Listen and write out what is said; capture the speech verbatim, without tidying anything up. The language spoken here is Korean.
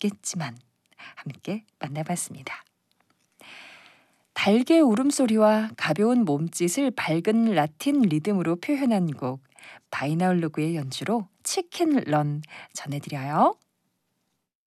있겠지만 함께 만나봤습니다. 달개 울음소리와 가벼운 몸짓을 밝은 라틴 리듬으로 표현한 곡 바이나울로그의 연주로 치킨 런 전해드려요.